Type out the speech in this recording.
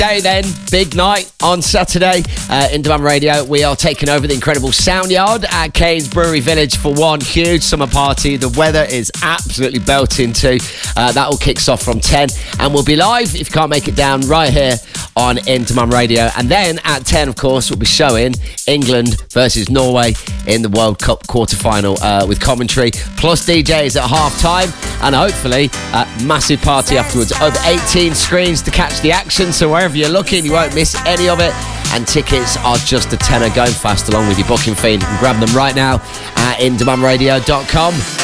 day then, big night on Saturday in Demand Radio. We are taking over the incredible Sound Yard at Kane's Brewery Village for one huge summer party. The weather is absolutely belting too. That all kicks off from 10 and we'll be live, if you can't make it down, right here on In Demand Radio. And then at 10, of course, we'll be showing England versus Norway in the World Cup quarter-final with commentary, plus DJs at half-time, and hopefully a massive party afterwards. Over 18 screens to catch the action, so wherever you're looking, you won't miss any of it. And tickets are just a tenner, going fast along with your booking fee. You can grab them right now at indemandradio.com.